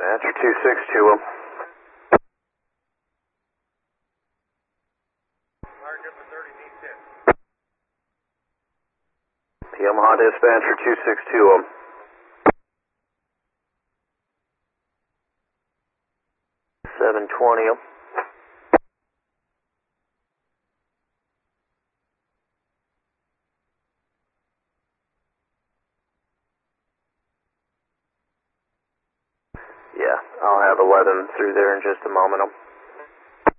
Dispatcher 262. Yamaha Dispatcher 262. 720. Yeah, I'll have 11 through there in just a moment.